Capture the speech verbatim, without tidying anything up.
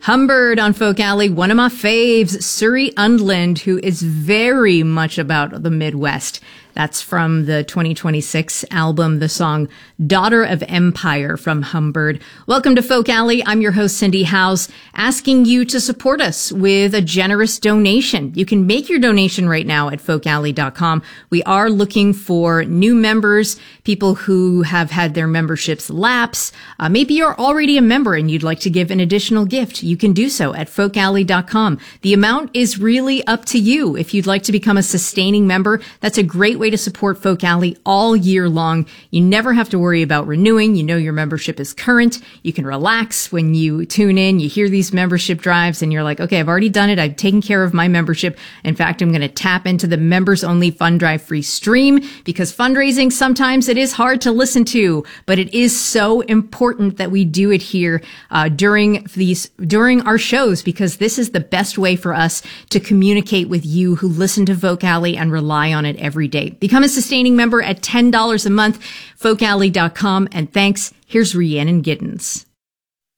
Humbird on Folk Alley, one of my faves, Surrey Undland, who is very much about the Midwest. That's from the twenty twenty-six album, the song Daughter of Empire from Humbird. Welcome to Folk Alley. I'm your host, Cindy Howes, asking you to support us with a generous donation. You can make your donation right now at folk alley dot com. We are looking for new members, people who have had their memberships lapse. Uh, maybe you're already a member and you'd like to give an additional gift. You can do so at folk alley dot com. The amount is really up to you. If you'd like to become a sustaining member, that's a great way to support Folk Alley all year long. You never have to worry about renewing. You know your membership is current. You can relax when you tune in. You hear these membership drives and you're like, okay, I've already done it. I've taken care of my membership. In fact, I'm going to tap into the members only fund drive free stream because fundraising, sometimes it is hard to listen to, but it is so important that we do it here uh, during these, during our shows, because this is the best way for us to communicate with you who listen to Folk Alley and rely on it every day. Become a sustaining member at ten dollars a month, folk alley dot com. And thanks. Here's Rhiannon Giddens.